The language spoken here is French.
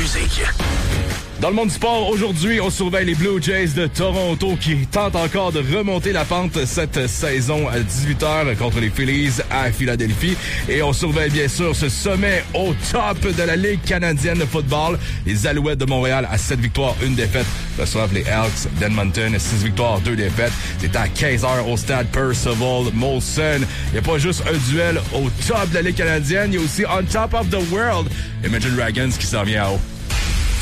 musique. Dans le monde du sport, aujourd'hui, on surveille les Blue Jays de Toronto qui tentent encore de remonter la pente cette saison à 18h contre les Phillies à Philadelphie. Et on surveille bien sûr ce sommet au top de la Ligue canadienne de football. Les Alouettes de Montréal à 7 victoires, 1 défaite reçoivent les Elks d'Edmonton, 6 victoires, 2 défaites. C'est à 15h au stade Percival Molson. Il n'y a pas juste un duel au top de la Ligue canadienne, il y a aussi on top of the world. Imagine Dragons qui s'en vient à haut.